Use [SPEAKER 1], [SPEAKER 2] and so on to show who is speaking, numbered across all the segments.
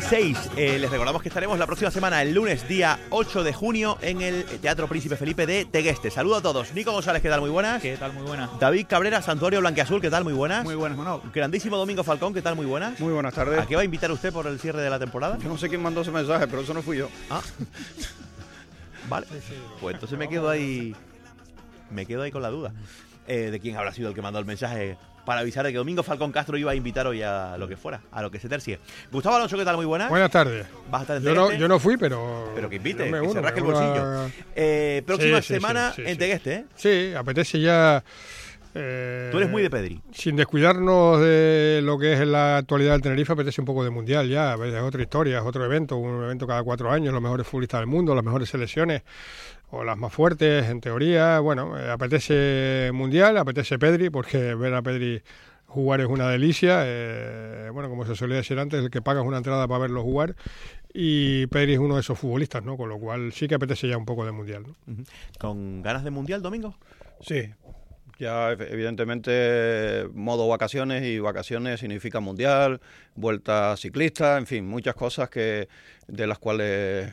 [SPEAKER 1] 6. Les recordamos que estaremos la próxima semana, el lunes, día 8 de junio, en el Teatro Príncipe Felipe de Tegueste. Saludo a todos. Nico González, ¿qué tal? Muy buenas.
[SPEAKER 2] ¿Qué tal? Muy buenas.
[SPEAKER 1] David Cabrera, Santuario Blanquiazul, ¿qué tal? Muy buenas.
[SPEAKER 3] Muy buenas, Manolo.
[SPEAKER 1] Grandísimo Domingo Falcón, ¿qué tal? Muy buenas.
[SPEAKER 3] Muy buenas tardes.
[SPEAKER 1] ¿A qué va a invitar usted por el cierre de la temporada?
[SPEAKER 3] Yo no sé quién mandó ese mensaje, pero eso no fui yo.
[SPEAKER 1] Ah. Vale. Pues entonces me quedo ahí con la duda de quién habrá sido el que mandó el mensaje para avisar de que Domingo Falcón Castro iba a invitar hoy a lo que fuera, a lo que se tercie. Gustavo Alonso, ¿qué tal? Muy buenas.
[SPEAKER 4] Buenas tardes.
[SPEAKER 1] ¿Vas a estar en Tegueste?
[SPEAKER 4] Yo no fui, pero...
[SPEAKER 1] Pero que invite,
[SPEAKER 4] me
[SPEAKER 1] que se rasque el bolsillo. Próxima semana en Tegueste, ¿eh?
[SPEAKER 4] Sí, apetece ya...
[SPEAKER 1] Tú eres muy de Pedri.
[SPEAKER 4] Sin descuidarnos de lo que es la actualidad del Tenerife, apetece un poco de mundial ya. Es otra historia, es otro evento, un evento cada 4 años, los mejores futbolistas del mundo, las mejores selecciones, o las más fuertes, en teoría. Bueno, apetece mundial, apetece Pedri, porque ver a Pedri jugar es una delicia. Bueno, como se solía decir antes, el que paga es una entrada para verlo jugar. Y Pedri es uno de esos futbolistas, ¿no? Con lo cual sí que apetece ya un poco de mundial, ¿no?
[SPEAKER 1] ¿Con ganas de mundial, Domingo?
[SPEAKER 3] Sí. Ya evidentemente modo vacaciones, y vacaciones significa mundial, vuelta ciclista, en fin, muchas cosas de las cuales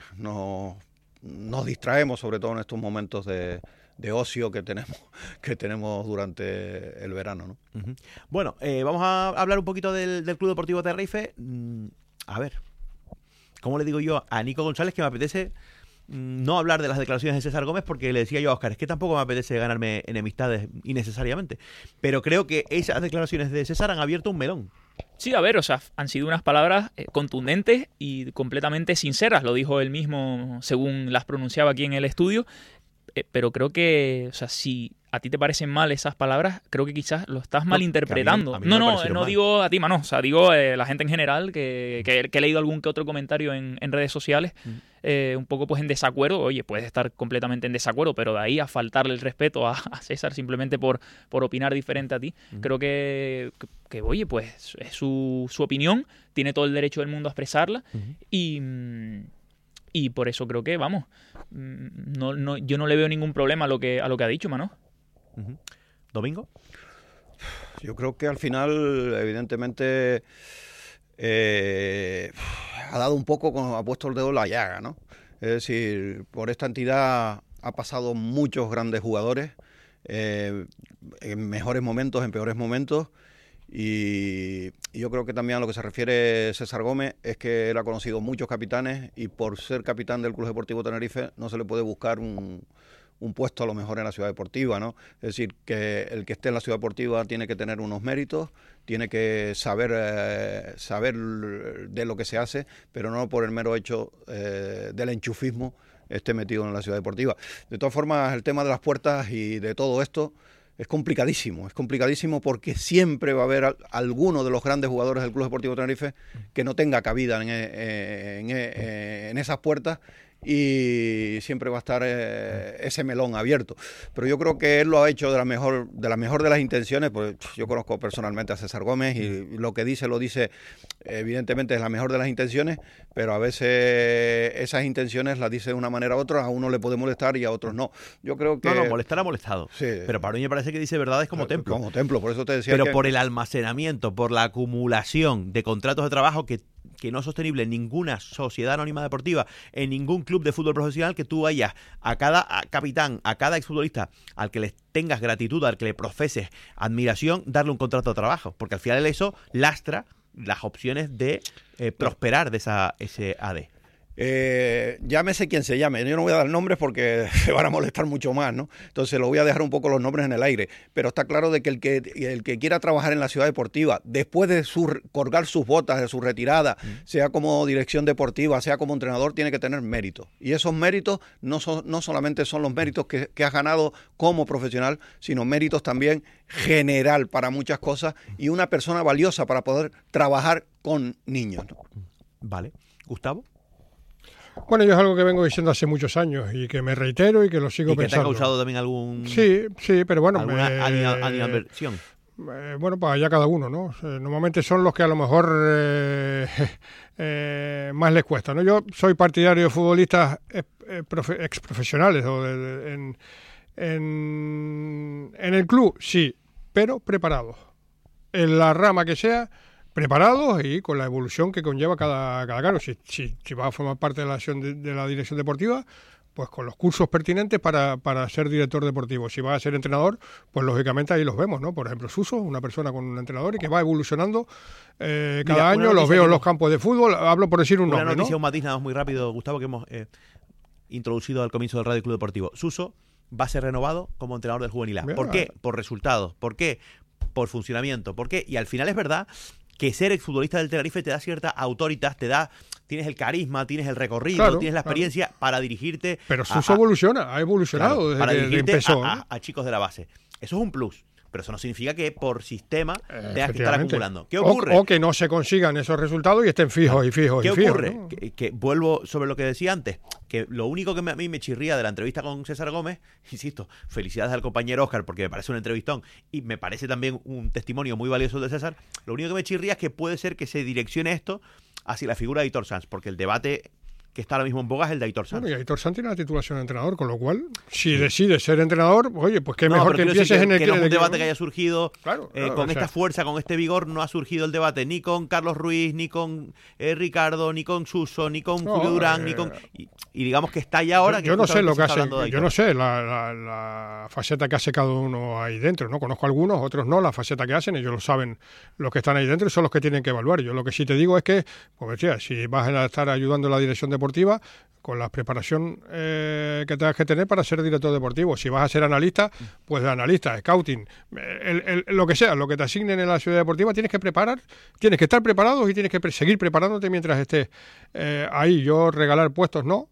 [SPEAKER 3] nos distraemos, sobre todo en estos momentos de ocio que tenemos durante el verano, ¿no?
[SPEAKER 1] Uh-huh. Bueno, vamos a hablar un poquito del Club Deportivo Tenerife. A ver, ¿cómo le digo yo a Nico González que me apetece no hablar de las declaraciones de César Gómez? Porque le decía yo a Óscar, es que tampoco me apetece ganarme enemistades innecesariamente, pero creo que esas declaraciones de César han abierto un melón.
[SPEAKER 2] Sí, a ver, o sea, han sido unas palabras contundentes y completamente sinceras, lo dijo él mismo según las pronunciaba aquí en el estudio, pero creo que, o sea, si a ti te parecen mal esas palabras, creo que quizás lo estás malinterpretando. No digo a ti, Mano, o sea, digo la gente en general, que he leído algún que otro comentario en redes sociales, un poco pues en desacuerdo. Oye, puedes estar completamente en desacuerdo, pero de ahí a faltarle el respeto a César simplemente por opinar diferente a ti, creo que oye, pues es su opinión, tiene todo el derecho del mundo a expresarla, y por eso creo que, vamos, yo no le veo ningún problema a lo que ha dicho, Mano.
[SPEAKER 1] Uh-huh. ¿Domingo?
[SPEAKER 3] Yo creo que al final, evidentemente, ha dado un poco, ha puesto el dedo en la llaga, ¿no? Es decir, por esta entidad ha pasado muchos grandes jugadores, en mejores momentos, en peores momentos, y yo creo que también a lo que se refiere César Gómez es que él ha conocido muchos capitanes, y por ser capitán del Club Deportivo Tenerife no se le puede buscar un puesto a lo mejor en la ciudad deportiva, ¿no? Es decir, que el que esté en la ciudad deportiva tiene que tener unos méritos, tiene que saber de lo que se hace, pero no por el mero hecho del enchufismo esté metido en la ciudad deportiva. De todas formas, el tema de las puertas y de todo esto es complicadísimo porque siempre va a haber alguno de los grandes jugadores del Club Deportivo Tenerife que no tenga cabida en esas puertas, y siempre va a estar ese melón abierto. Pero yo creo que él lo ha hecho de la mejor de las intenciones, pues yo conozco personalmente a César Gómez y lo que dice, evidentemente es la mejor de las intenciones, pero a veces esas intenciones las dice de una manera u otra, a uno le puede molestar y a otros no. Yo creo que...
[SPEAKER 1] No, molestar ha molestado.
[SPEAKER 3] Sí.
[SPEAKER 1] Pero para mí me parece que dice verdades como templo.
[SPEAKER 3] Como templo, por eso te decía.
[SPEAKER 1] Pero por el almacenamiento, por la acumulación de contratos de trabajo que no es sostenible en ninguna sociedad anónima deportiva, en ningún club de fútbol profesional, que tú vayas a cada capitán, a cada exfutbolista al que les tengas gratitud, al que le profeses admiración, darle un contrato de trabajo, porque al final eso lastra las opciones de prosperar de ese AD.
[SPEAKER 3] Llámese quien se llame, yo no voy a dar nombres porque se van a molestar mucho más, ¿no? Entonces lo voy a dejar un poco los nombres en el aire, pero está claro de que el que quiera trabajar en la ciudad deportiva, después de colgar sus botas, de su retirada, sea como dirección deportiva, sea como entrenador, tiene que tener méritos, y esos méritos no solamente son los méritos que has ganado como profesional, sino méritos también general para muchas cosas, y una persona valiosa para poder trabajar con niños, ¿no?
[SPEAKER 1] Vale. ¿Gustavo?
[SPEAKER 4] Bueno, yo es algo que vengo diciendo hace muchos años y que me reitero y que lo sigo pensando.
[SPEAKER 1] ¿Y que te ha causado también algún...
[SPEAKER 4] Sí, pero bueno...
[SPEAKER 1] ¿Alguna animadversión?
[SPEAKER 4] Bueno, pues allá cada uno, ¿no? Normalmente son los que a lo mejor más les cuesta, ¿no? Yo soy partidario de futbolistas exprofesionales en el club, sí, pero preparados. En la rama que sea, preparados y con la evolución que conlleva cada cargo. Si vas a formar parte de la dirección deportiva, pues con los cursos pertinentes para ser director deportivo. Si vas a ser entrenador, pues lógicamente ahí los vemos, ¿no? Por ejemplo, Suso, una persona con un entrenador y que va evolucionando cada año, los veo en los campos de fútbol, hablo por decir un nombre,
[SPEAKER 1] Una noticia,
[SPEAKER 4] ¿no?
[SPEAKER 1] un matiz nada más muy rápido, Gustavo, que hemos introducido al comienzo del Radio Club Deportivo. Suso va a ser renovado como entrenador del Juvenil A.
[SPEAKER 4] Mira.
[SPEAKER 1] ¿Por qué? Por resultados. ¿Por qué? Por funcionamiento. ¿Por qué? Y al final es verdad que ser exfutbolista del Tenerife te da cierta autoridad, tienes el carisma, tienes el recorrido,
[SPEAKER 4] Claro,
[SPEAKER 1] tienes la experiencia para dirigirte.
[SPEAKER 4] Pero Suso ha evolucionado
[SPEAKER 1] claro,
[SPEAKER 4] desde
[SPEAKER 1] para
[SPEAKER 4] que
[SPEAKER 1] dirigirte
[SPEAKER 4] empezó.
[SPEAKER 1] a chicos de la base. Eso es un plus. Pero eso no significa que por sistema tengas que estar
[SPEAKER 4] Efectivamente.
[SPEAKER 1] acumulando. ¿Qué ocurre?
[SPEAKER 4] O que no se consigan esos resultados y estén fijos y fijos
[SPEAKER 1] ¿Qué
[SPEAKER 4] y fijos,
[SPEAKER 1] ocurre?
[SPEAKER 4] ¿no?
[SPEAKER 1] Que vuelvo sobre lo que decía antes, que lo único que a mí me chirría de la entrevista con César Gómez, insisto, felicidades al compañero Óscar porque me parece un entrevistón y me parece también un testimonio muy valioso de César, lo único que me chirría es que puede ser que se direccione esto hacia la figura de Aitor Sanz, porque el debate que está ahora mismo en boga es el de Aitor Sanz.
[SPEAKER 4] Bueno, y Aitor Sanz tiene la titulación de entrenador, con lo cual, si decide ser entrenador, oye, pues qué
[SPEAKER 1] No,
[SPEAKER 4] mejor
[SPEAKER 1] pero
[SPEAKER 4] que
[SPEAKER 1] quiero decir
[SPEAKER 4] empieces en el
[SPEAKER 1] que no es un
[SPEAKER 4] equipo.
[SPEAKER 1] debate que haya surgido
[SPEAKER 4] Claro,
[SPEAKER 1] con
[SPEAKER 4] o sea,
[SPEAKER 1] esta fuerza, con este vigor, no ha surgido el debate ni con Carlos Ruiz, ni con Ricardo, ni con Suso, ni con
[SPEAKER 4] No,
[SPEAKER 1] Julio Durán, ni con... Y digamos que está ya ahora...
[SPEAKER 4] yo no sé lo que hace,
[SPEAKER 1] hablando de
[SPEAKER 4] yo
[SPEAKER 1] Aitor.
[SPEAKER 4] no sé la faceta que hace cada uno ahí dentro, ¿no? Conozco algunos, otros no, la faceta que hacen, ellos lo saben los que están ahí dentro y son los que tienen que evaluar. Yo lo que sí te digo es que, pues decía, si vas a estar ayudando a la dirección deportiva, con la preparación que tengas que tener para ser director deportivo. Si vas a ser analista, pues de analista, scouting, lo que sea, lo que te asignen en la ciudad deportiva, tienes que estar preparado y tienes que seguir preparándote mientras estés ahí. Yo regalar puestos no,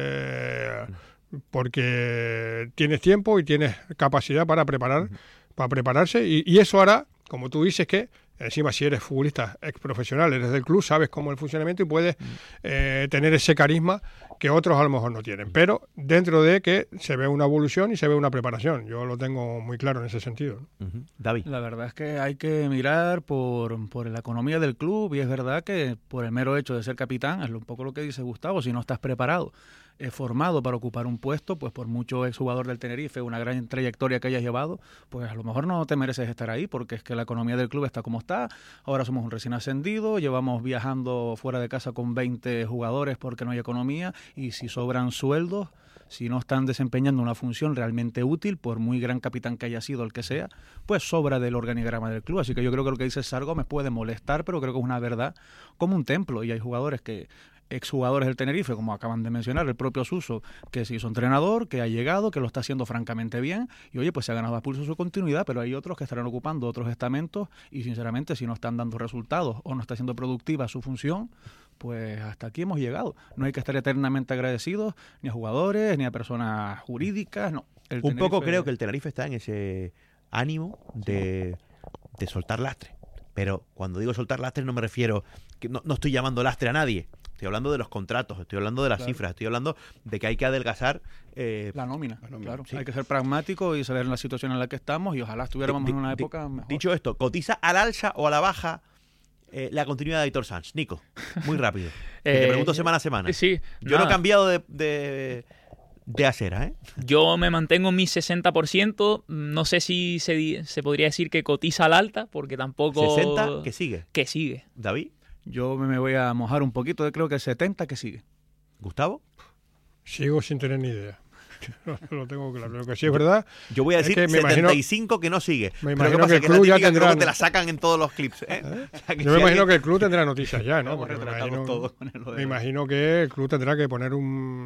[SPEAKER 4] porque tienes tiempo y tienes capacidad para prepararse y eso hará, como tú dices, que encima si eres futbolista ex profesional, eres del club, sabes cómo es el funcionamiento y puedes tener ese carisma que otros a lo mejor no tienen, pero dentro de que se ve una evolución y se ve una preparación. Yo lo tengo muy claro en ese sentido, ¿no?
[SPEAKER 1] David.
[SPEAKER 5] La verdad es que hay que mirar por la economía del club y es verdad que por el mero hecho de ser capitán, es un poco lo que dice Gustavo, si no estás preparado, formado para ocupar un puesto, pues por mucho exjugador del Tenerife, una gran trayectoria que hayas llevado, pues a lo mejor no te mereces estar ahí porque es que la economía del club está como está, ahora somos un recién ascendido, llevamos viajando fuera de casa con 20 jugadores porque no hay economía y si sobran sueldos, si no están desempeñando una función realmente útil, por muy gran capitán que haya sido el que sea, pues sobra del organigrama del club. Así que yo creo que lo que dice César Gómez puede molestar, pero creo que es una verdad como un templo. Y hay jugadores que, exjugadores del Tenerife, como acaban de mencionar, el propio Suso, que se hizo entrenador, que ha llegado, que lo está haciendo francamente bien, y oye, pues se ha ganado a pulso su continuidad, pero hay otros que estarán ocupando otros estamentos, y sinceramente, si no están dando resultados o no está siendo productiva su función, pues hasta aquí hemos llegado. No hay que estar eternamente agradecidos ni a jugadores, ni a personas jurídicas, no.
[SPEAKER 1] Un poco creo que el Tenerife está en ese ánimo de soltar lastre. Pero cuando digo soltar lastre no me refiero, que no estoy llamando lastre a nadie. Estoy hablando de los contratos, estoy hablando de las cifras, estoy hablando de que hay que adelgazar
[SPEAKER 5] la nómina. Claro.
[SPEAKER 1] Sí.
[SPEAKER 5] Hay que ser pragmático y saber la situación en la que estamos y ojalá estuviéramos en una época mejor.
[SPEAKER 1] Dicho esto, ¿cotiza al alza o a la baja la continuidad de Aitor Sanz? Nico, muy rápido. Te pregunto semana a semana.
[SPEAKER 2] Sí.
[SPEAKER 1] Yo no he cambiado de acera, ¿eh?
[SPEAKER 2] Yo me mantengo en mi 60%. No sé si se podría decir que cotiza al alta, porque tampoco...
[SPEAKER 1] 60, ¿que sigue?
[SPEAKER 2] Que sigue.
[SPEAKER 1] ¿David?
[SPEAKER 5] Yo me voy a mojar un poquito, yo creo que el 70 que sigue.
[SPEAKER 1] ¿Gustavo?
[SPEAKER 4] Sigo sin tener ni idea. Lo tengo claro. Lo que sí es verdad.
[SPEAKER 1] Yo voy a decir
[SPEAKER 4] que me
[SPEAKER 1] 75 que no sigue.
[SPEAKER 4] Me
[SPEAKER 1] Pero
[SPEAKER 4] imagino
[SPEAKER 1] ¿qué pasa?
[SPEAKER 4] que el
[SPEAKER 1] Que la
[SPEAKER 4] club ya
[SPEAKER 1] típica que
[SPEAKER 4] tendrá.
[SPEAKER 1] luego te la sacan en todos los clips. O sea, que
[SPEAKER 4] Yo me
[SPEAKER 1] si
[SPEAKER 4] imagino
[SPEAKER 1] alguien-
[SPEAKER 4] que el club tendrá noticias ya, ¿no?
[SPEAKER 5] Vamos
[SPEAKER 4] Porque me
[SPEAKER 5] retratamos
[SPEAKER 4] imagino,
[SPEAKER 5] todo con el
[SPEAKER 4] me imagino que el club tendrá que poner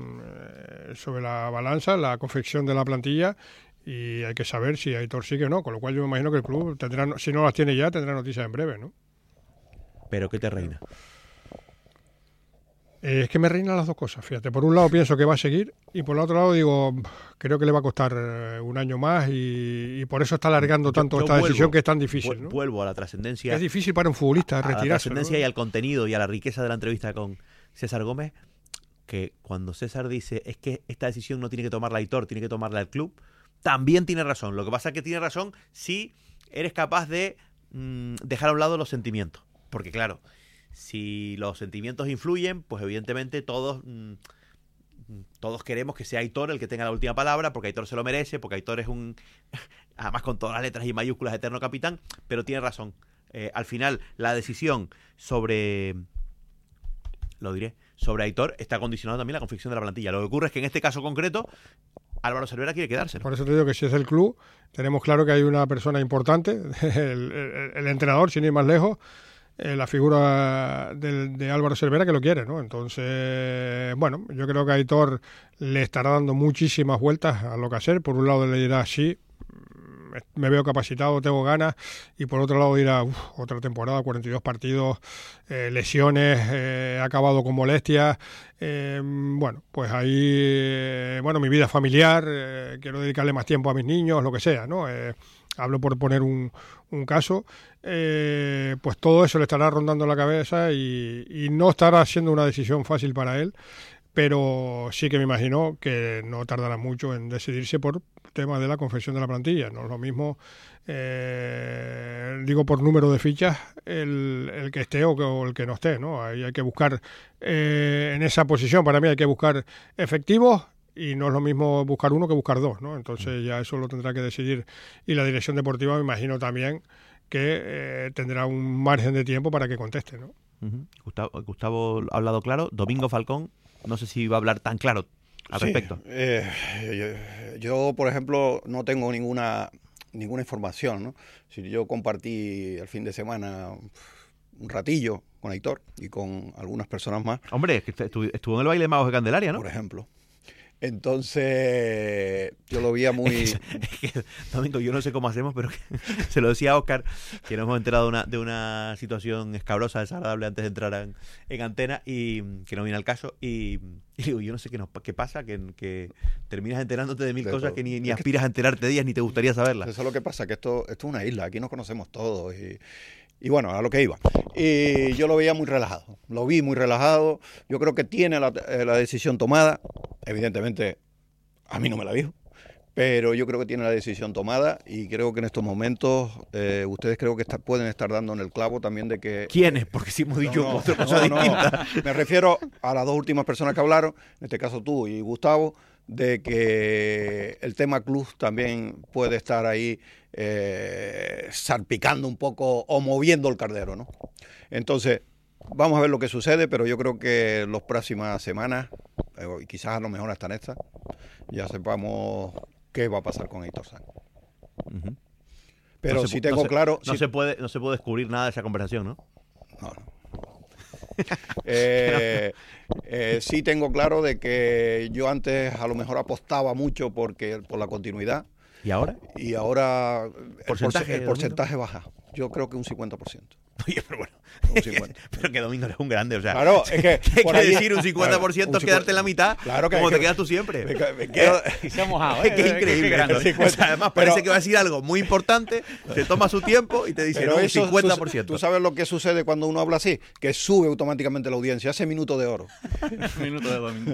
[SPEAKER 4] sobre la balanza la confección de la plantilla y hay que saber si Aitor sigue o no. Con lo cual yo me imagino que el club tendrá, si no las tiene ya, tendrá noticias en breve, ¿no?
[SPEAKER 1] Pero ¿qué te reina?
[SPEAKER 4] Es que me reinan las dos cosas, fíjate. Por un lado pienso que va a seguir y por el otro lado digo, creo que le va a costar un año más y por eso está alargando tanto
[SPEAKER 1] Yo
[SPEAKER 4] esta
[SPEAKER 1] vuelvo-
[SPEAKER 4] decisión que es tan difícil, ¿no?
[SPEAKER 1] Vuelvo a la trascendencia.
[SPEAKER 4] Es difícil para un futbolista
[SPEAKER 1] A la
[SPEAKER 4] retirarse,
[SPEAKER 1] trascendencia
[SPEAKER 4] ¿no?
[SPEAKER 1] y al contenido y a la riqueza de la entrevista con César Gómez, que cuando César dice es que esta decisión no tiene que tomarla Aitor, tiene que tomarla el club, también tiene razón. Lo que pasa es que tiene razón si eres capaz de dejar a un lado los sentimientos. Porque claro, si los sentimientos influyen, pues evidentemente todos queremos que sea Aitor el que tenga la última palabra, porque Aitor se lo merece, porque Aitor es además con todas las letras y mayúsculas, eterno capitán, pero tiene razón al final la decisión sobre Aitor está condicionada también la confección de la plantilla. Lo que ocurre es que en este caso concreto Álvaro Cervera quiere quedarse, ¿no?
[SPEAKER 4] Por eso te digo que si es el club, tenemos claro que hay una persona importante, el entrenador, sin ir más lejos, la figura de Álvaro Cervera, que lo quiere, ¿no? Entonces, bueno, yo creo que Aitor le estará dando muchísimas vueltas a lo que hacer. Por un lado le dirá sí, me veo capacitado, tengo ganas, y por otro lado dirá, otra temporada, 42 partidos, lesiones, he acabado con molestias, bueno, pues ahí, bueno, mi vida familiar, quiero dedicarle más tiempo a mis niños, lo que sea, ¿no? Hablo por poner un caso, pues todo eso le estará rondando la cabeza y no estará siendo una decisión fácil para él, pero sí que me imagino que no tardará mucho en decidirse por tema de la confección de la plantilla. No es lo mismo, digo, por número de fichas, el que esté o el que no esté, ¿no? Ahí hay que buscar, en esa posición, para mí hay que buscar efectivos, y no es lo mismo buscar uno que buscar dos, ¿no? Entonces ya eso lo tendrá que decidir, y la dirección deportiva me imagino también que tendrá un margen de tiempo para que conteste, ¿no?
[SPEAKER 1] Uh-huh. Gustavo ha hablado claro. Domingo Falcón, no sé si va a hablar tan claro al respecto.
[SPEAKER 3] Yo, por ejemplo, no tengo ninguna información, ¿no? Si yo compartí el fin de semana un ratillo con Aitor y con algunas personas más.
[SPEAKER 1] Hombre, es que estuvo en el baile de magos de Candelaria, ¿no?
[SPEAKER 3] Por ejemplo. Entonces, yo lo veía muy...
[SPEAKER 1] Es que, Domingo, yo no sé cómo hacemos, pero se lo decía a Óscar, que nos hemos enterado de una situación escabrosa, desagradable antes de entrar en antena, y que no viene al caso, y digo, yo no sé qué pasa, que terminas enterándote de mil cosas que ni aspiras a enterarte de ellas, ni te gustaría saberlas.
[SPEAKER 3] Eso es lo que pasa, que esto es una isla, aquí nos conocemos todos, y bueno, a lo que iba. Y yo lo veía muy relajado, lo vi muy relajado. Yo creo que tiene la decisión tomada. Evidentemente, a mí no me la dijo, pero yo creo que tiene la decisión tomada, y creo que en estos momentos ustedes creo que pueden estar dando en el clavo también de que...
[SPEAKER 1] ¿Quiénes? Porque si hemos dicho otra cosa distinta.
[SPEAKER 3] Me refiero a las dos últimas personas que hablaron, en este caso tú y Gustavo, de que el tema club también puede estar ahí salpicando un poco o moviendo el cardero, ¿no? Entonces, vamos a ver lo que sucede, pero yo creo que en las próximas semanas, y quizás a lo mejor hasta en esta, ya sepamos qué va a pasar con Aitor Sánchez.
[SPEAKER 1] Uh-huh.
[SPEAKER 3] Pero si tengo claro...
[SPEAKER 1] No se puede descubrir nada de esa conversación, ¿no?
[SPEAKER 3] No. Sí tengo claro de que yo antes a lo mejor apostaba mucho por la continuidad.
[SPEAKER 1] ¿Y ahora?
[SPEAKER 3] Y ahora el porcentaje baja. Yo creo que un 50%.
[SPEAKER 1] Oye, pero bueno,
[SPEAKER 3] un 50.
[SPEAKER 1] pero que Domingo eres un grande, o sea,
[SPEAKER 3] claro, es que
[SPEAKER 1] ¿qué quiere decir un 50% es quedarte en la mitad?
[SPEAKER 3] Claro que
[SPEAKER 1] como te quedas tú siempre.
[SPEAKER 5] Y se ha mojado,
[SPEAKER 1] Es que es increíble. O sea, además parece que va a decir algo muy importante, se toma su tiempo y te dice no, un 50%.
[SPEAKER 3] ¿Tú sabes lo que sucede cuando uno habla así? Que sube automáticamente la audiencia, hace minuto de oro.
[SPEAKER 5] Minuto de Domingo.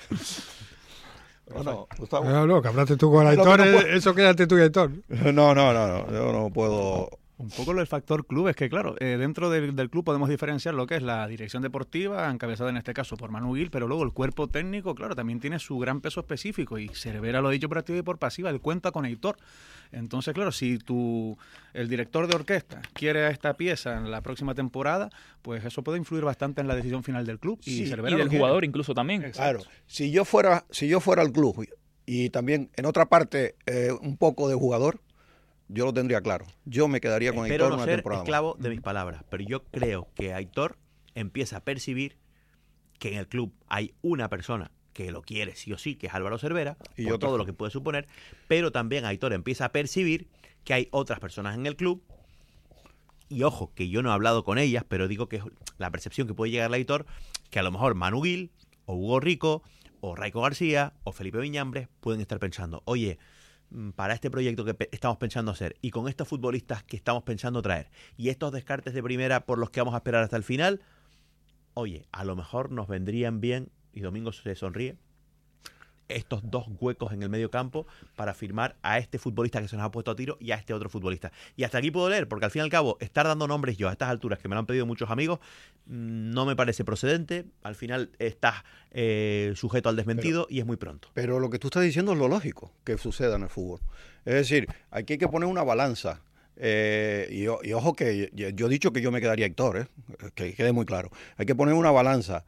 [SPEAKER 4] No, que hablaste tú con Aitor, eso quédate tú y Aitor.
[SPEAKER 3] No, yo no puedo...
[SPEAKER 5] Un poco lo del factor club es que, claro, dentro del club podemos diferenciar lo que es la dirección deportiva, encabezada en este caso por Manu Gil, pero luego el cuerpo técnico, claro, también tiene su gran peso específico, y Cervera lo ha dicho por activa y por pasiva, él cuenta con Aitor. Entonces, claro, si el director de orquesta quiere a esta pieza en la próxima temporada, pues eso puede influir bastante en la decisión final del club.
[SPEAKER 2] Y,
[SPEAKER 5] Cervera
[SPEAKER 2] y del jugador incluso también.
[SPEAKER 3] Claro, si yo fuera el club y también en otra parte un poco de jugador, yo lo tendría claro. Yo me quedaría con Aitor una temporada.
[SPEAKER 1] Espero no ser esclavo de mis palabras, pero yo creo que Aitor empieza a percibir que en el club hay una persona que lo quiere sí o sí, que es Álvaro Cervera, por todo lo que puede suponer, pero también Aitor empieza a percibir que hay otras personas en el club, y ojo, que yo no he hablado con ellas, pero digo que es la percepción que puede llegar a Aitor, que a lo mejor Manu Gil, o Hugo Rico, o Raico García, o Felipe Viñambres pueden estar pensando, oye, para este proyecto que estamos pensando hacer y con estos futbolistas que estamos pensando traer y estos descartes de primera por los que vamos a esperar hasta el final, oye, a lo mejor nos vendrían bien, y Domingo se sonríe, estos dos huecos en el medio campo para firmar a este futbolista que se nos ha puesto a tiro y a este otro futbolista. Y hasta aquí puedo leer, porque al fin y al cabo, estar dando nombres yo a estas alturas, que me lo han pedido muchos amigos, no me parece procedente. Al final estás sujeto al desmentido y es muy pronto.
[SPEAKER 3] Pero lo que tú estás diciendo es lo lógico que suceda en el fútbol. Es decir, aquí hay que poner una balanza. Y ojo que yo he dicho que yo me quedaría Aitor, que quede muy claro. Hay que poner una balanza.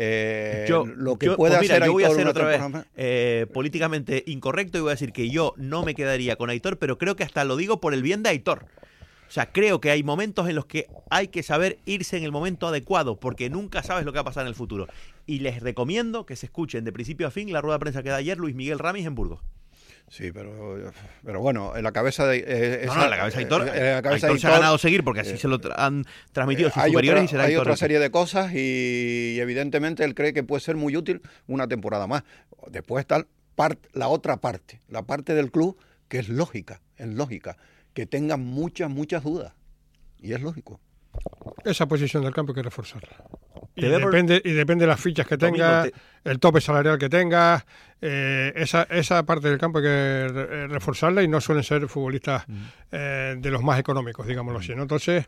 [SPEAKER 3] Lo que puede
[SPEAKER 1] pues mira,
[SPEAKER 3] hacer
[SPEAKER 1] yo voy a
[SPEAKER 3] Aitor
[SPEAKER 1] ser otra
[SPEAKER 3] temporada
[SPEAKER 1] vez políticamente incorrecto y voy a decir que yo no me quedaría con Aitor, pero creo que hasta lo digo por el bien de Aitor. O sea, creo que hay momentos en los que hay que saber irse en el momento adecuado, porque nunca sabes lo que va a pasar en el futuro. Y les recomiendo que se escuchen de principio a fin la rueda de prensa que da ayer Luis Miguel Ramis en Burgos.
[SPEAKER 3] Sí, pero bueno, en la cabeza de...
[SPEAKER 1] en la cabeza de Aitor, Aitor se ha ganado seguir porque así se lo han transmitido sus superiores y será
[SPEAKER 3] hay
[SPEAKER 1] Aitor
[SPEAKER 3] otra serie de cosas y evidentemente él cree que puede ser muy útil una temporada más. Después está la otra parte, la parte del club que es lógica, que tengan muchas dudas y es lógico.
[SPEAKER 4] Esa posición del campo hay que reforzarla. Y
[SPEAKER 1] Debemos-
[SPEAKER 4] depende de las fichas que
[SPEAKER 1] Domingo,
[SPEAKER 4] tengas, el tope salarial que tengas, esa parte del campo hay que reforzarla y no suelen ser futbolistas de los más económicos, digámoslo así, ¿no? Entonces,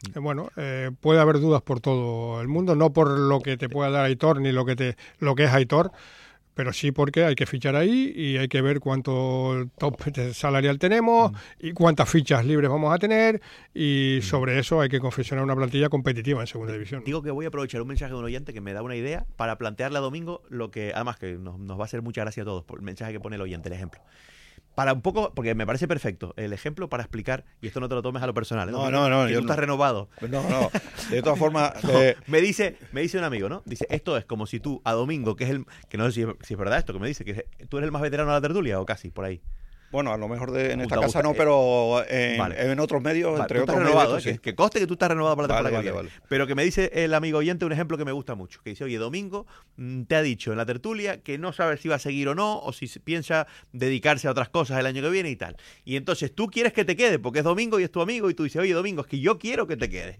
[SPEAKER 4] puede haber dudas por todo el mundo, no por lo que te pueda dar Aitor ni lo que es Aitor, pero sí porque hay que fichar ahí y hay que ver cuánto top salarial tenemos y cuántas fichas libres vamos a tener y sobre eso hay que confeccionar una plantilla competitiva en segunda división.
[SPEAKER 1] Digo que voy a aprovechar un mensaje de un oyente que me da una idea para plantearle a Domingo lo que, además que nos va a hacer mucha gracia a todos por el mensaje que pone el oyente, el ejemplo. Para un poco, porque me parece perfecto, el ejemplo para explicar, y esto no te lo tomes a lo personal, ¿eh?
[SPEAKER 3] No,
[SPEAKER 1] que
[SPEAKER 3] yo
[SPEAKER 1] tú estás renovado.
[SPEAKER 3] No, de todas formas...
[SPEAKER 1] No, me dice un amigo, ¿no? Dice, esto es como si tú a Domingo, que es que no sé si es verdad esto que me dice, que tú eres el más veterano de la tertulia o casi, por ahí.
[SPEAKER 3] Bueno, a lo mejor en esta
[SPEAKER 1] Gusta,
[SPEAKER 3] casa no, pero en otros medios,
[SPEAKER 1] Vale,
[SPEAKER 3] entre
[SPEAKER 1] tú estás
[SPEAKER 3] otros
[SPEAKER 1] renovado,
[SPEAKER 3] medios, sí.
[SPEAKER 1] que conste que tú estás renovado para la temporada
[SPEAKER 3] Vale,
[SPEAKER 1] que viene.
[SPEAKER 3] vale.
[SPEAKER 1] Pero que me dice el amigo oyente un ejemplo que me gusta mucho, que dice, oye, Domingo te ha dicho en la tertulia que no sabe si va a seguir o no, o si piensa dedicarse a otras cosas el año que viene y tal. Y entonces tú quieres que te quede, porque es Domingo y es tu amigo, y tú dices, oye, Domingo, es que yo quiero que te quedes,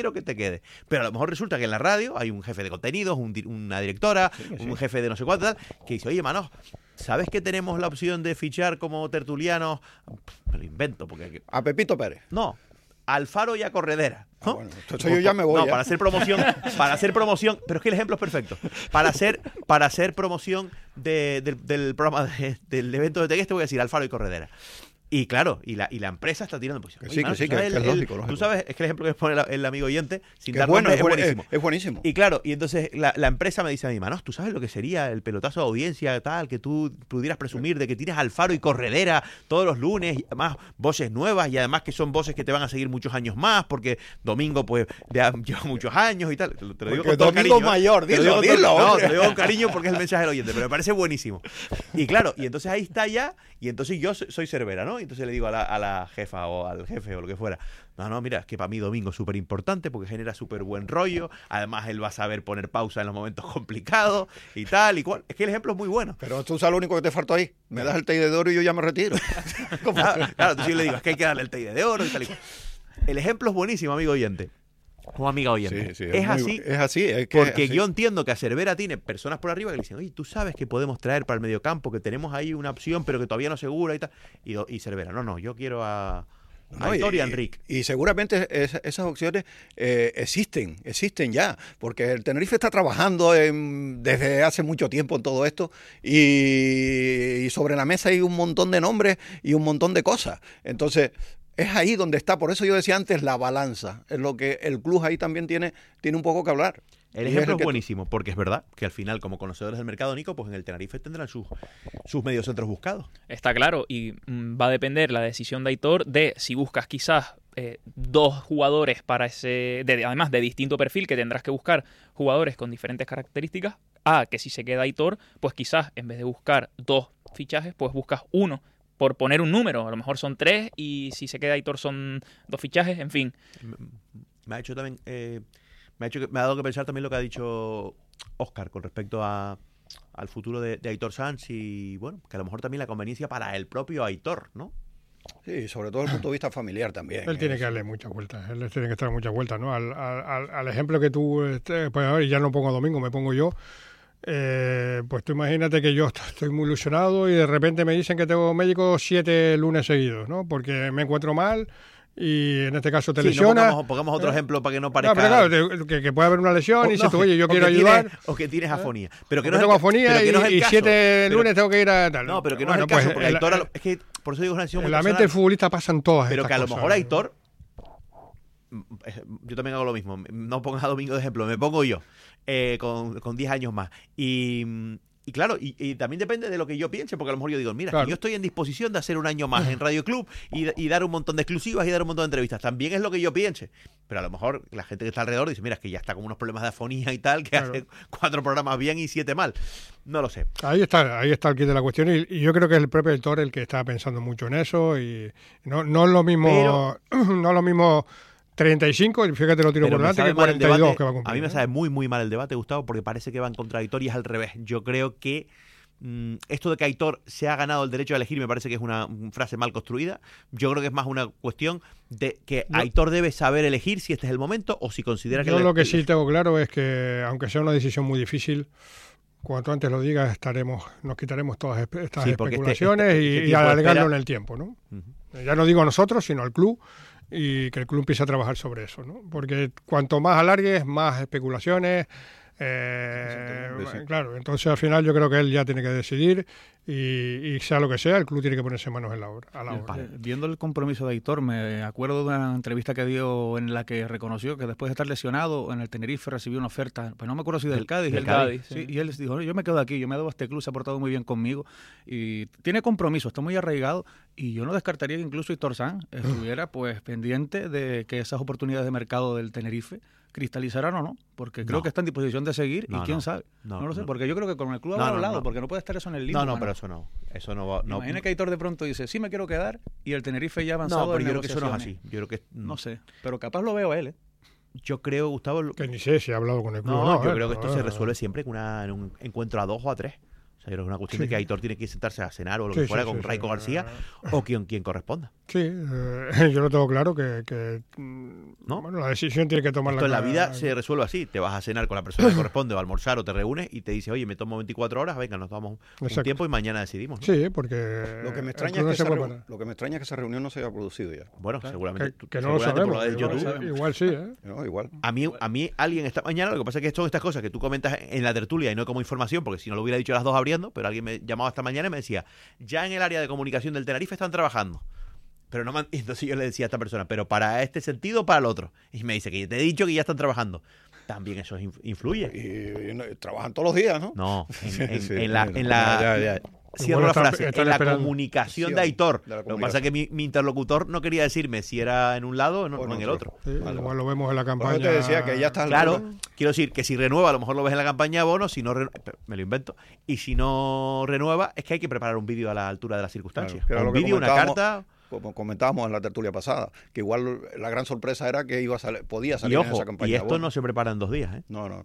[SPEAKER 1] pero a lo mejor resulta que en la radio hay un jefe de contenidos, una directora, un jefe de no sé cuánto, tal, que dice, oye, Manos, ¿sabes que tenemos la opción de fichar como tertulianos? Me lo invento, porque...
[SPEAKER 3] A Pepito Pérez.
[SPEAKER 1] No, Alfaro y a Corredera, ¿no?
[SPEAKER 3] Bueno, entonces yo ya me voy.
[SPEAKER 1] No, para hacer promoción, pero es que el ejemplo es perfecto. Para hacer promoción del programa del evento de Tegueste, voy a decir Alfaro y Corredera. Y claro, y la empresa está tirando pues,
[SPEAKER 3] Que sí, que es lógico.
[SPEAKER 1] Tú sabes, es que el ejemplo que pone el amigo oyente, sin
[SPEAKER 3] Que
[SPEAKER 1] dar
[SPEAKER 3] es bueno,
[SPEAKER 1] nombre,
[SPEAKER 3] es
[SPEAKER 1] buenísimo.
[SPEAKER 3] buenísimo.
[SPEAKER 1] Y claro, y entonces la empresa me dice a mí, Manos, ¿tú sabes lo que sería el pelotazo de audiencia tal, que tú pudieras presumir de que tienes Alfaro y Corredera todos los lunes, y además voces nuevas, y además que son voces que te van a seguir muchos años más, porque Domingo pues lleva muchos años y tal. Te lo digo con todo
[SPEAKER 3] Domingo
[SPEAKER 1] cariño,
[SPEAKER 3] mayor,
[SPEAKER 1] te lo digo
[SPEAKER 3] dilo,
[SPEAKER 1] no,
[SPEAKER 3] hombre.
[SPEAKER 1] te lo digo con cariño porque es el mensaje del oyente, pero me parece buenísimo. Y claro, y entonces ahí está ya, y entonces yo soy Cervera, ¿no? Y entonces le digo a la jefa o al jefe o lo que fuera, no, mira, es que para mí Domingo es súper importante porque genera súper buen rollo, además él va a saber poner pausa en los momentos complicados y tal y cual. Es que el ejemplo es muy bueno.
[SPEAKER 3] Pero tú sabes lo único que te faltó ahí. Me das el TI de oro y yo ya me retiro.
[SPEAKER 1] Claro, entonces yo le digo, es que hay que darle el TI de oro y tal y cual. El ejemplo es buenísimo, amigo oyente. O amiga oyente.
[SPEAKER 3] Sí,
[SPEAKER 1] es así.
[SPEAKER 3] Es así. Es que
[SPEAKER 1] Porque
[SPEAKER 3] es así.
[SPEAKER 1] yo entiendo que a Cervera tiene personas por arriba que le dicen, oye, tú sabes que podemos traer para el mediocampo, que tenemos ahí una opción, pero que todavía no segura y tal. Y Cervera, no, yo quiero a Aitor y a Enrique.
[SPEAKER 3] Y seguramente esas opciones existen ya, porque el Tenerife está trabajando desde hace mucho tiempo en todo esto y sobre la mesa hay un montón de nombres y un montón de cosas. Entonces, es ahí donde está, por eso yo decía antes la balanza, es lo que el club ahí también tiene un poco que hablar.
[SPEAKER 1] El ejemplo es buenísimo, porque es verdad que al final, como conocedores del mercado, Nico, pues en el Tenerife tendrán sus mediocentros buscados.
[SPEAKER 2] Está claro, y va a depender la decisión de Aitor de si buscas quizás dos jugadores para además de distinto perfil, que tendrás que buscar jugadores con diferentes características, que si se queda Aitor, pues quizás en vez de buscar dos fichajes, pues buscas uno, por poner un número, a lo mejor son 3 y si se queda Aitor son 2 fichajes, en fin.
[SPEAKER 1] Me ha hecho también... me ha dado que pensar también lo que ha dicho Óscar con respecto al futuro de Aitor Sanz y, bueno, que a lo mejor también la conveniencia para el propio Aitor, ¿no?
[SPEAKER 3] Sí, sobre todo desde el punto de vista familiar también.
[SPEAKER 4] Él tiene que darle muchas vueltas, él tiene que estar muchas vueltas, ¿no? Al ejemplo que tú, pues a ver, ya no pongo a Domingo, me pongo yo. Pues tú imagínate que yo estoy muy ilusionado y de repente me dicen que tengo médico 7 lunes seguidos, ¿no? Porque me encuentro mal. Y en este caso te lesiona.
[SPEAKER 1] No pongamos otro ejemplo para que no parezca...
[SPEAKER 4] No, pero claro, que puede haber una lesión y dices tú, oye, yo quiero ayudar.
[SPEAKER 1] O que tienes afonía. Pero que
[SPEAKER 4] no
[SPEAKER 1] no
[SPEAKER 4] tengo afonía
[SPEAKER 1] y
[SPEAKER 4] 7 lunes tengo que ir a tal.
[SPEAKER 1] No, pero que no es el caso, porque Aitor... Es que por eso digo una decisión muy
[SPEAKER 4] En la mente
[SPEAKER 1] personal,
[SPEAKER 4] del futbolista pasan todas
[SPEAKER 1] pero
[SPEAKER 4] estas
[SPEAKER 1] que a lo
[SPEAKER 4] cosas.
[SPEAKER 1] mejor Aitor, yo también hago lo mismo, no pongas a Domingo de ejemplo, me pongo yo, con 10 años más. Y claro, y también depende de lo que yo piense, porque a lo mejor yo digo, mira,
[SPEAKER 4] Claro.
[SPEAKER 1] que yo estoy en disposición de hacer un año más en Radio Club y dar un montón de exclusivas y dar un montón de entrevistas. También es lo que yo piense. Pero a lo mejor la gente que está alrededor dice, mira, es que ya está con unos problemas de afonía y tal, que
[SPEAKER 4] Claro.
[SPEAKER 1] hace 4 programas bien y 7 mal. No lo sé.
[SPEAKER 4] Ahí está el kit de la cuestión y yo creo que es el propio editor el que está pensando mucho en eso y no es lo mismo, no es lo mismo 35, y fíjate lo tiro
[SPEAKER 1] Pero
[SPEAKER 4] por
[SPEAKER 1] me
[SPEAKER 4] delante,
[SPEAKER 1] sabe
[SPEAKER 4] que
[SPEAKER 1] mal el
[SPEAKER 4] 42
[SPEAKER 1] debate.
[SPEAKER 4] que va a cumplir.
[SPEAKER 1] A mí me sabe muy, muy mal el debate, Gustavo, porque parece que van contradictorias al revés. Yo creo que esto de que Aitor se ha ganado el derecho a elegir me parece que es una frase mal construida. Yo creo que es más una cuestión de que Aitor debe saber elegir si este es el momento o si considera que...
[SPEAKER 4] Yo lo que sí tengo claro es que, aunque sea una decisión muy difícil, cuanto antes lo digas, nos quitaremos todas estas
[SPEAKER 1] Sí, porque
[SPEAKER 4] especulaciones
[SPEAKER 1] este
[SPEAKER 4] y
[SPEAKER 1] tiempo de
[SPEAKER 4] alargarlo
[SPEAKER 1] espera-
[SPEAKER 4] en el tiempo, ¿no?
[SPEAKER 1] Ujú.
[SPEAKER 4] Ya no digo a nosotros, sino al club, y que el club empiece a trabajar sobre eso, ¿no? Porque cuanto más alargues, más especulaciones. Claro, entonces al final yo creo que él ya tiene que decidir y sea lo que sea, el club tiene que ponerse manos a la obra.
[SPEAKER 5] Viendo el compromiso de Aitor, me acuerdo de una entrevista que dio en la que reconoció que después de estar lesionado en el Tenerife recibió una oferta, pues no me acuerdo si del Cádiz.
[SPEAKER 2] Del Cádiz,
[SPEAKER 5] sí.
[SPEAKER 2] sí.
[SPEAKER 5] Y él dijo, yo me quedo aquí, yo me debo a este club, se ha portado muy bien conmigo y tiene compromiso, está muy arraigado y yo no descartaría que incluso Aitor Sanz estuviera pues pendiente de que esas oportunidades de mercado del Tenerife cristalizaran o no, porque creo que está en disposición de seguir y quién sabe. No lo sé, porque yo creo que con el club habrá hablado, porque no puede estar eso en el limbo.
[SPEAKER 1] No, pero eso no va. No.
[SPEAKER 5] Imagina que Aitor de pronto dice, sí me quiero quedar, y el Tenerife ya ha avanzado
[SPEAKER 1] No, pero
[SPEAKER 5] en
[SPEAKER 1] yo creo que eso no es
[SPEAKER 5] negociaciones.
[SPEAKER 1] así. Yo creo que
[SPEAKER 5] No sé, pero capaz lo veo a él, ¿eh?
[SPEAKER 1] Yo creo, Gustavo,
[SPEAKER 4] Que ni sé si ha hablado con el club.
[SPEAKER 1] yo creo que esto se resuelve siempre en un encuentro a 2 o a 3. O sea, yo creo que es una cuestión de que Aitor tiene que sentarse a cenar o lo que fuera con Raico García o quien corresponda.
[SPEAKER 4] Sí, yo lo tengo claro que
[SPEAKER 1] ¿No?
[SPEAKER 4] bueno, la decisión tiene que tomarla.
[SPEAKER 1] Esto en la vida se resuelve así. Te vas a cenar con la persona que corresponde o a almorzar o te reúnes y te dice, oye, me tomo 24 horas, venga, nos tomamos un tiempo y mañana decidimos, ¿no?
[SPEAKER 4] Sí, porque
[SPEAKER 3] Lo que me extraña es que esa reunión no se haya producido ya.
[SPEAKER 1] Bueno, seguramente.
[SPEAKER 4] Que no lo
[SPEAKER 1] seguramente por
[SPEAKER 4] sabemos.
[SPEAKER 1] lo del YouTube.
[SPEAKER 4] Igual sí, ¿eh?
[SPEAKER 3] No, igual.
[SPEAKER 1] A mí alguien esta mañana, lo que pasa es que son estas cosas que tú comentas en la tertulia y no como información, porque si no lo hubiera dicho a las 2 abriendo, pero alguien me llamaba esta mañana y me decía, ya en el área de comunicación del Tenerife están trabajando. Pero no y entonces yo le decía a esta persona, pero para este sentido o para el otro. Y me dice que te he dicho que ya están trabajando. También eso influye.
[SPEAKER 3] Y trabajan todos los días, ¿no?
[SPEAKER 1] No,
[SPEAKER 3] Sí,
[SPEAKER 1] en la
[SPEAKER 3] ya.
[SPEAKER 1] cierro
[SPEAKER 4] Bueno,
[SPEAKER 1] la frase,
[SPEAKER 4] están
[SPEAKER 1] en la
[SPEAKER 4] esperando.
[SPEAKER 1] comunicación de Aitor.
[SPEAKER 3] De la
[SPEAKER 1] Lo que pasa es que mi interlocutor no quería decirme si era en un lado o no en el otro.
[SPEAKER 4] Sí, igual lo vemos en la
[SPEAKER 3] Por
[SPEAKER 4] campaña.
[SPEAKER 3] eso te decía que ya está.
[SPEAKER 1] Claro, quiero decir que si renueva, a lo mejor lo ves en la campaña de bonos, si no me lo invento, y si no renueva, es que hay que preparar un vídeo a la altura de las circunstancias.
[SPEAKER 3] Claro, que era
[SPEAKER 1] Un
[SPEAKER 3] lo que
[SPEAKER 1] vídeo, una
[SPEAKER 3] comentábamos.
[SPEAKER 1] carta.
[SPEAKER 3] Como comentábamos en la tertulia pasada, que igual la gran sorpresa era que podía
[SPEAKER 1] Y
[SPEAKER 3] salir en
[SPEAKER 1] ojo,
[SPEAKER 3] esa campaña.
[SPEAKER 1] y esto
[SPEAKER 3] Bueno,
[SPEAKER 1] no se prepara en 2 días, ¿eh?
[SPEAKER 3] No.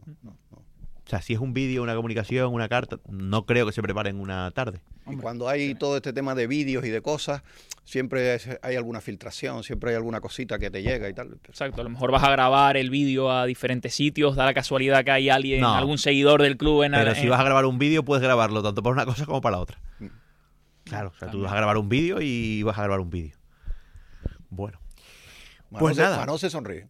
[SPEAKER 1] O sea, si es un vídeo, una comunicación, una carta, no creo que se prepare en una tarde.
[SPEAKER 3] Y cuando hay todo este tema de vídeos y de cosas, siempre hay alguna filtración, siempre hay alguna cosita que te llega y tal.
[SPEAKER 2] Exacto, a lo mejor vas a grabar el vídeo a diferentes sitios, da la casualidad que hay alguien,
[SPEAKER 1] No.
[SPEAKER 2] algún seguidor del club
[SPEAKER 1] Pero si vas a grabar un vídeo, puedes grabarlo tanto para una cosa como para la otra. Claro, o sea, tú vas a grabar un vídeo y vas a grabar un vídeo. Bueno. Pues nada.
[SPEAKER 3] Manó se sonríe.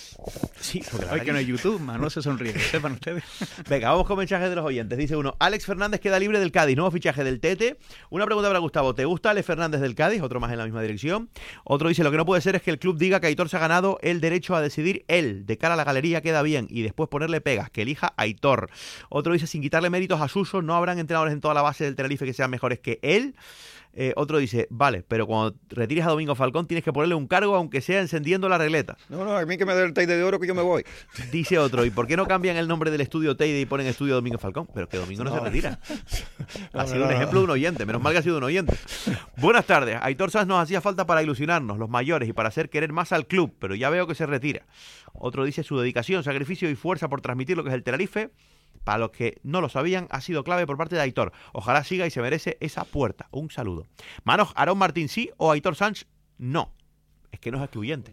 [SPEAKER 1] Sí, porque la
[SPEAKER 5] Ay,
[SPEAKER 1] verdad
[SPEAKER 5] que no es YouTube, no se sonríe, que sepan ustedes.
[SPEAKER 1] Venga, vamos con mensajes de los oyentes. Dice uno, Alex Fernández queda libre del Cádiz, nuevo fichaje del Tete. Una pregunta para Gustavo, ¿te gusta Alex Fernández del Cádiz? Otro más en la misma dirección. Otro dice, lo que no puede ser es que el club diga que Aitor se ha ganado el derecho a decidir él. De cara a la galería queda bien y después ponerle pegas, que elija Aitor. Otro dice, sin quitarle méritos a Suso, no habrán entrenadores en toda la base del Tenerife que sean mejores que él. Otro dice, vale, pero cuando retires a Domingo Falcón tienes que ponerle un cargo aunque sea encendiendo la regleta.
[SPEAKER 3] No, a mí que me dé el Teide de oro que yo me voy.
[SPEAKER 1] Dice otro, ¿y por qué no cambian el nombre del estudio Teide y ponen estudio Domingo Falcón? Pero que Domingo no se retira. Ha sido un ejemplo de un oyente, menos mal que ha sido un oyente. Buenas tardes, Aitor Sanz nos hacía falta para ilusionarnos, los mayores, y para hacer querer más al club, pero ya veo que se retira. Otro dice, su dedicación, sacrificio y fuerza por transmitir lo que es el Tenerife, para los que no lo sabían, ha sido clave por parte de Aitor. Ojalá siga y se merece esa puerta. Un saludo. Manos, ¿Aarón Martín sí o Aitor Sanz no? Es que no es excluyente.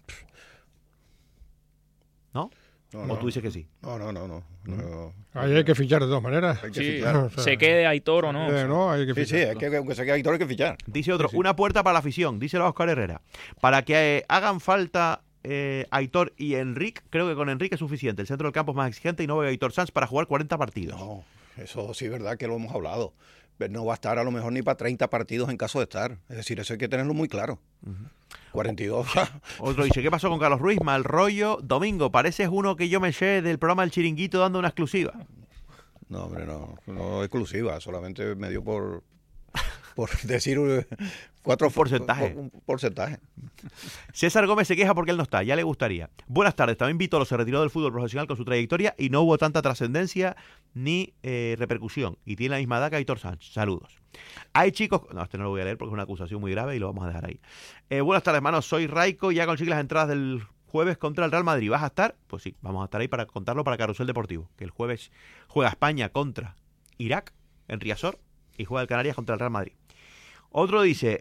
[SPEAKER 1] ¿No? ¿O tú dices que sí?
[SPEAKER 3] No.
[SPEAKER 4] Ahí hay que fichar de todas maneras.
[SPEAKER 3] Hay que
[SPEAKER 2] Sí,
[SPEAKER 3] fichar.
[SPEAKER 4] O sea,
[SPEAKER 2] se quede Aitor o no.
[SPEAKER 4] no, hay que
[SPEAKER 3] Sí,
[SPEAKER 4] fichar.
[SPEAKER 3] es que aunque se quede Aitor hay que fichar.
[SPEAKER 1] Dice otro, una puerta para la afición, díselo a Óscar Herrera. Para que hagan falta Aitor y Enrique, creo que con Enrique es suficiente. El centro del campo es más exigente y no veo a Aitor Sanz para jugar 40 partidos.
[SPEAKER 3] No, eso sí es verdad que lo hemos hablado. no va a estar a lo mejor ni para 30 partidos en caso de estar. Es decir, eso hay que tenerlo muy claro. 42.
[SPEAKER 1] Otro dice, ¿qué pasó con Carlos Ruiz? Mal rollo. Domingo, pareces uno que yo me eché del programa El Chiringuito dando una exclusiva.
[SPEAKER 3] No, hombre, no exclusiva, solamente me dio por decir 4
[SPEAKER 1] porcentaje.
[SPEAKER 3] Un porcentaje.
[SPEAKER 1] César Gómez se queja porque él no está, ya le gustaría. Buenas tardes, también Vítolo se retiró del fútbol profesional con su trayectoria y no hubo tanta trascendencia ni repercusión. Y tiene la misma edad que Aitor Sánchez. Saludos. Hay chicos... No, este no lo voy a leer porque es una acusación muy grave y lo vamos a dejar ahí. Buenas tardes, hermanos, soy Raico, ya conseguí las entradas del jueves contra el Real Madrid. ¿Vas a estar? Pues sí, vamos a estar ahí para contarlo para Carrusel Deportivo, que el jueves juega España contra Irak en Riazor y juega el Canarias contra el Real Madrid. Otro dice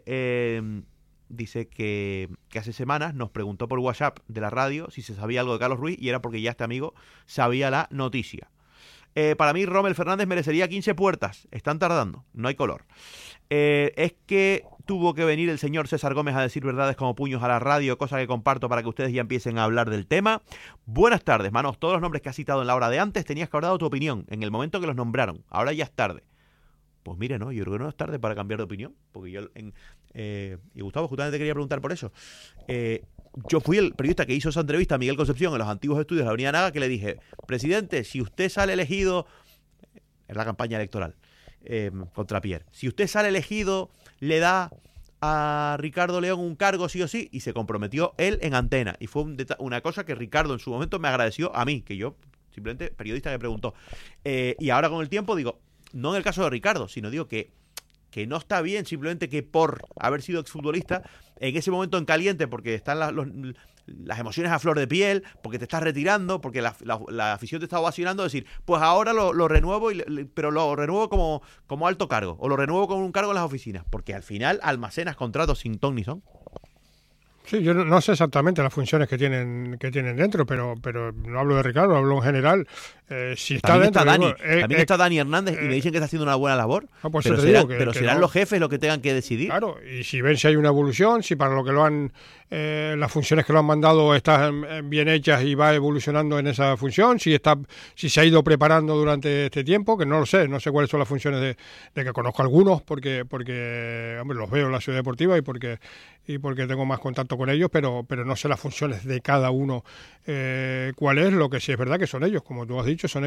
[SPEAKER 1] que hace semanas nos preguntó por WhatsApp de la radio si se sabía algo de Carlos Ruiz y era porque ya este amigo sabía la noticia. Para mí Rommel Fernández merecería 15 puertas, están tardando, no hay color. Es que tuvo que venir el señor César Gómez a decir verdades como puños a la radio, cosa que comparto para que ustedes ya empiecen a hablar del tema. Buenas tardes, manos, todos los nombres que has citado en la hora de antes tenías que haber dado tu opinión en el momento que los nombraron, ahora ya es tarde. Pues mire, no, yo creo que no es tarde para cambiar de opinión, porque yo, y Gustavo, justamente quería preguntar por eso. Yo fui el periodista que hizo esa entrevista a Miguel Concepción en los antiguos estudios de la Avenida Naga, que le dije, presidente, si usted sale elegido, en la campaña electoral, contra Pierre, si usted sale elegido, le da a Ricardo León un cargo sí o sí, y se comprometió él en antena, y fue una cosa que Ricardo en su momento me agradeció a mí, que yo, simplemente periodista que preguntó. Y ahora con el tiempo digo, no en el caso de Ricardo, sino digo que no está bien simplemente que por haber sido exfutbolista, en ese momento en caliente, porque están las emociones a flor de piel, porque te estás retirando, porque la afición te está ovacionando, decir, pues ahora lo renuevo, pero lo renuevo como alto cargo, o lo renuevo con un cargo en las oficinas, porque al final almacenas contratos sin ton ni son.
[SPEAKER 4] Sí, yo no sé exactamente las funciones que tienen dentro, pero no hablo de Ricardo, hablo en general. Si está
[SPEAKER 1] también
[SPEAKER 4] dentro,
[SPEAKER 1] está Dani, también está Dani Hernández y me dicen que está haciendo una buena labor,
[SPEAKER 4] pues
[SPEAKER 1] pero serán los jefes los que tengan que decidir.
[SPEAKER 4] Claro, y si ven si hay una evolución, si para lo que lo han las funciones que lo han mandado están bien hechas y va evolucionando en esa función, si se ha ido preparando durante este tiempo, que no lo sé, no sé cuáles son las funciones de que conozco algunos porque hombre, los veo en la Ciudad Deportiva y porque tengo más contacto con ellos, pero no sé las funciones de cada uno cuál es. Lo que sí es verdad que son ellos, como tú has dicho, son ellos